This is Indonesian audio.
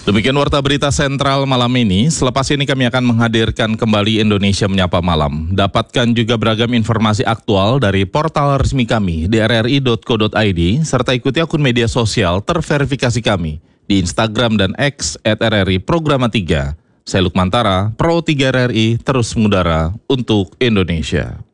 Demikian Warta Berita Sentral malam ini. Selepas ini kami akan menghadirkan kembali Indonesia Menyapa Malam. Dapatkan juga beragam informasi aktual dari portal resmi kami di rri.co.id serta ikuti akun media sosial terverifikasi kami di Instagram dan X @RRI Programa 3. Saya Lukmantara, Pro 3 RRI, terus mengudara untuk Indonesia.